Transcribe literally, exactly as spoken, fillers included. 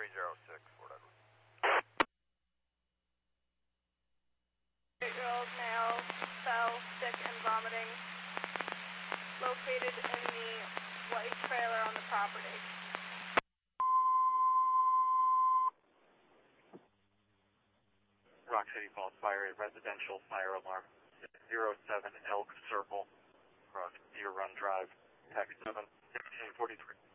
three zero six, Fort Edward. Eight-year-old male fell, sick and vomiting, located in the white trailer on the property. Rock City Falls Fire, a residential fire alarm, zero seven Elk Circle, across Deer Run Drive, text seven sixteen forty-three.